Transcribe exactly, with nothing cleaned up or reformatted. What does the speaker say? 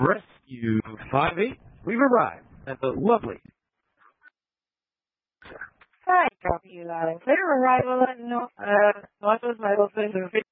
Rescue five eight, we've arrived at the lovely. Hi, copy you loud and clear. Arrival at no, uh, Northwest Medical Center.